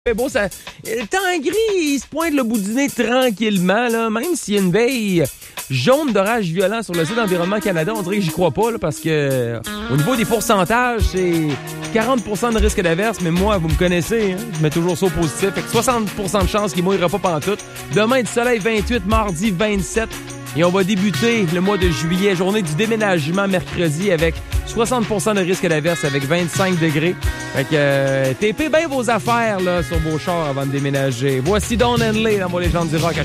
Mais bon, le temps gris, il se pointe le bout du nez tranquillement, là. Même s'il y a une veille jaune d'orage violent sur le site d'Environnement Canada, on dirait que j'y crois pas, là, parce que au niveau des pourcentages, c'est 40% de risque d'averse, mais moi, vous me connaissez, hein, je mets toujours ça au positif. Fait que 60% de chance qu'il mouillera pas pantoute. Demain, du soleil 28, mardi 27. Et on va débuter le mois de juillet, journée du déménagement mercredi avec 60% de risque d'averse avec 25 degrés. Fait que tapez bien vos affaires là, sur vos chars avant de déménager. Voici Don Henley dans vos légendes du rock.